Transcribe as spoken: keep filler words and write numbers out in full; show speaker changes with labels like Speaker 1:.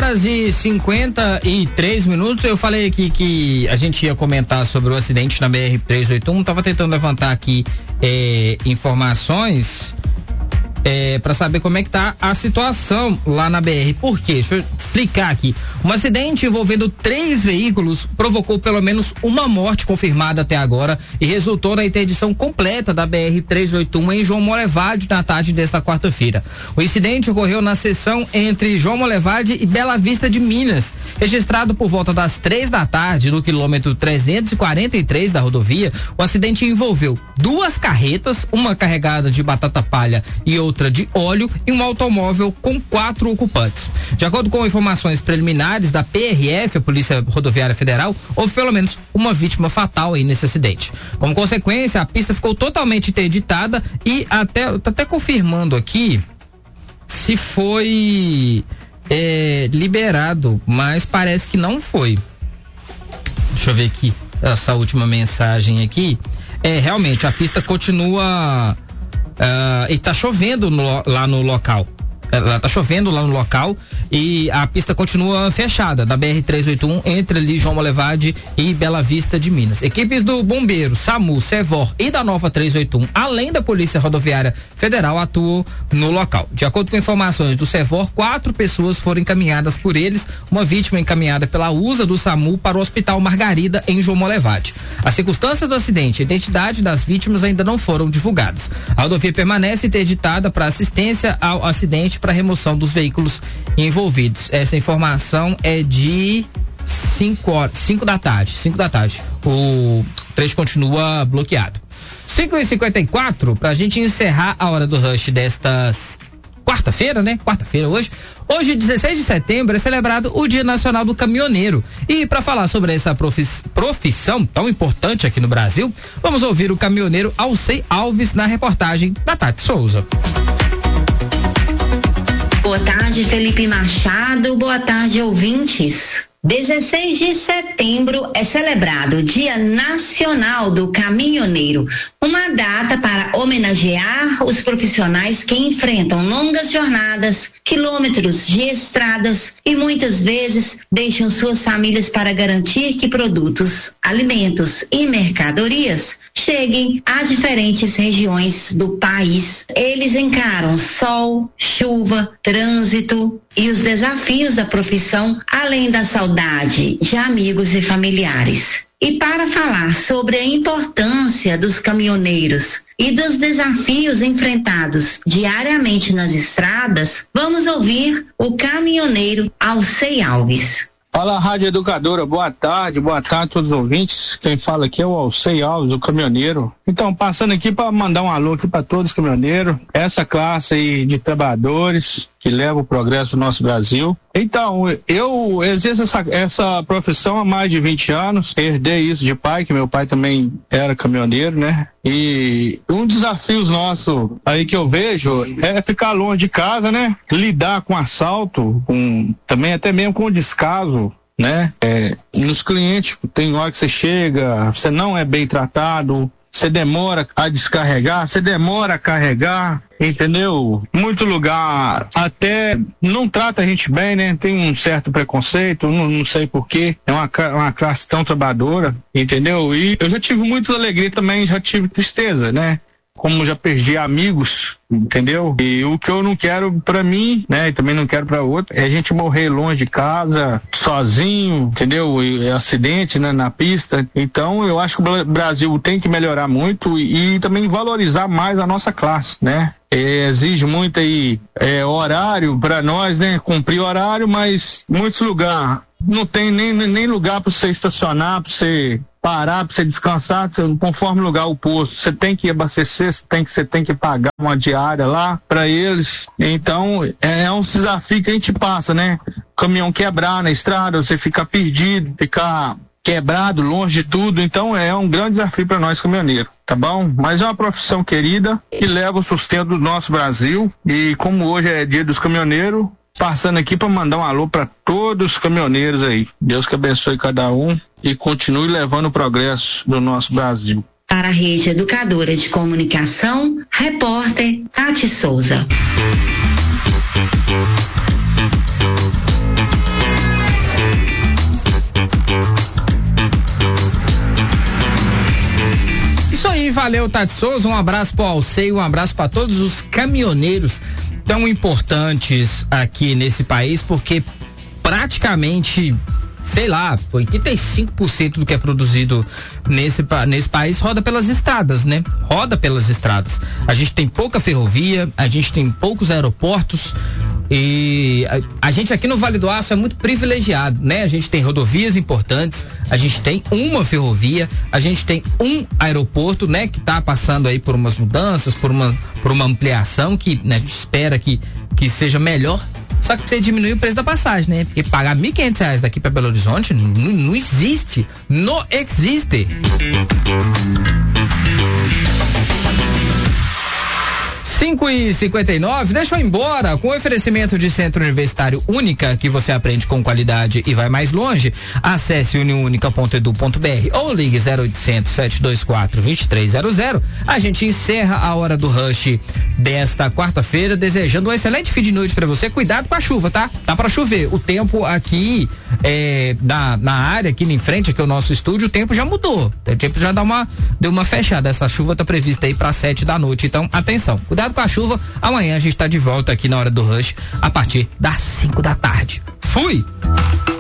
Speaker 1: horas e cinquenta e três minutos. Eu falei aqui que a gente ia comentar sobre o acidente na B R trezentos e oitenta e um. Tava tentando levantar aqui eh, informações É, para saber como é que tá a situação lá na B R. Por quê? Deixa eu explicar aqui. Um acidente envolvendo três veículos provocou pelo menos uma morte confirmada até agora e resultou na interdição completa da B R trezentos e oitenta e um em João Molevade na tarde desta quarta-feira. O incidente ocorreu na seção entre João Molevade e Bela Vista de Minas, registrado por volta das três da tarde no quilômetro trezentos e quarenta e três da rodovia. O acidente envolveu duas carretas, uma carregada de batata palha e outra de óleo e um automóvel com quatro ocupantes. De acordo com informações preliminares da P R F, a Polícia Rodoviária Federal, houve pelo menos uma vítima fatal aí nesse acidente. Como consequência, a pista ficou totalmente interditada e até, tá até confirmando aqui se foi é, liberado, mas parece que não foi. Deixa eu ver aqui essa última mensagem aqui. É, realmente, a pista continua Uh, e tá chovendo no, lá no local. Ela tá chovendo lá no local e a pista continua fechada da B R trezentos e oitenta e um entre ali João Molevade e Bela Vista de Minas. Equipes do Bombeiro, SAMU, SEVOR e da Nova trezentos e oitenta e um, além da Polícia Rodoviária Federal, atuam no local. De acordo com informações do SEVOR, quatro pessoas foram encaminhadas por eles, uma vítima encaminhada pela U S A do SAMU para o Hospital Margarida em João Molevade. As circunstâncias do acidente e a identidade das vítimas ainda não foram divulgadas. A rodovia permanece interditada para assistência ao acidente para remoção dos veículos envolvidos. Essa informação é de cinco horas, cinco da tarde, cinco da tarde. O trecho continua bloqueado. cinco e cinquenta e quatro, pra gente encerrar a hora do rush destas quarta-feira, né? Quarta-feira hoje. Hoje, dezesseis de setembro, é celebrado o Dia Nacional do Caminhoneiro. E para falar sobre essa profissão tão importante aqui no Brasil, vamos ouvir o caminhoneiro Alcei Alves na reportagem da Tati Souza.
Speaker 2: Boa tarde, Felipe Machado. Boa tarde, ouvintes. dezesseis de setembro é celebrado o Dia Nacional do Caminhoneiro, uma data para homenagear os profissionais que enfrentam longas jornadas, quilômetros de estradas e muitas vezes deixam suas famílias para garantir que produtos, alimentos e mercadorias cheguem a diferentes regiões do país. Eles encaram sol, chuva, trânsito e os desafios da profissão, além da saudade de amigos e familiares. E para falar sobre a importância dos caminhoneiros e dos desafios enfrentados diariamente nas estradas, vamos ouvir o caminhoneiro Alcei Alves.
Speaker 3: Fala, Rádio Educadora, boa tarde, boa tarde a todos os ouvintes. Quem fala aqui é o Alcei Alves, o caminhoneiro. Então, passando aqui para mandar um alô aqui para todos os caminhoneiros, essa classe aí de trabalhadores que leva o progresso do nosso Brasil. Então, eu exerço essa, essa profissão há mais de vinte anos, herdei isso de pai, que meu pai também era caminhoneiro, né? E um desafio nosso aí que eu vejo é ficar longe de casa, né? Lidar com assalto, com, também até mesmo com descaso, né? É, nos clientes, tem hora que você chega, você não é bem tratado, você demora a descarregar, você demora a carregar, entendeu? Muito lugar até não trata a gente bem, né? Tem um certo preconceito, não, não sei porquê, é uma, uma classe tão trabalhadora, entendeu? E eu já tive muita alegria também, já tive tristeza, né? Como já perdi amigos, entendeu? E o que eu não quero pra mim, né, e também não quero pra outro, é a gente morrer longe de casa, sozinho, entendeu? E acidente, né, na pista. Então eu acho que o Brasil tem que melhorar muito e, e também valorizar mais a nossa classe, né? É, exige muito aí é, horário para nós, né? Cumprir horário, mas muitos lugares não tem nem, nem lugar para você estacionar, para você parar, para você descansar, conforme lugar o posto. Você tem que abastecer, você tem que, você tem que pagar uma diária lá para eles. Então é, é um desafio que a gente passa, né? Caminhão quebrar na estrada, você ficar perdido, ficar quebrado, longe de tudo. Então é um grande desafio para nós caminhoneiros, tá bom? Mas é uma profissão querida que leva o sustento do nosso Brasil. E como hoje é dia dos caminhoneiros, passando aqui para mandar um alô para todos os caminhoneiros aí. Deus que abençoe cada um e continue levando o progresso do nosso Brasil.
Speaker 2: Para a Rede Educadora de Comunicação, repórter Tati Souza.
Speaker 1: valeu, Tati Souza, um abraço pro Alcei, um abraço para todos os caminhoneiros tão importantes aqui nesse país, porque praticamente, sei lá, oitenta e cinco por cento do que é produzido nesse, nesse país roda pelas estradas, né? Roda pelas estradas. A gente tem pouca ferrovia, a gente tem poucos aeroportos e a, a gente aqui no Vale do Aço é muito privilegiado, né? A gente tem rodovias importantes, a gente tem uma ferrovia, a gente tem um aeroporto, né? Que tá passando aí por umas mudanças, por uma, por uma ampliação que, né, a gente espera que, que seja melhor. Só que você diminui o preço da passagem, né? Porque pagar mil e quinhentos reais daqui para Belo Horizonte não, não existe. Não existe. cinco e cinquenta e nove, deixa eu ir embora com o oferecimento de Centro Universitário Única, que você aprende com qualidade e vai mais longe. Acesse uniunica ponto edu ponto br ou ligue zero oitocentos, sete dois quatro, dois três zero zero. A gente encerra a hora do rush desta quarta-feira, desejando um excelente fim de noite para você. Cuidado com a chuva, tá? Tá para chover. O tempo aqui é, na, na área, aqui em frente, aqui é o nosso estúdio, o tempo já mudou. O tempo já dá uma, deu uma fechada. Essa chuva tá prevista aí para sete da noite. Então, atenção. Cuidado com a chuva. Amanhã a gente tá de volta aqui na hora do rush a partir das cinco da tarde. Fui!